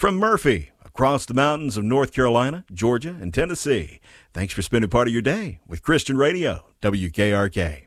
from Murphy, across the mountains of North Carolina, Georgia, and Tennessee. Thanks for spending part of your day with Christian Radio, WKRK.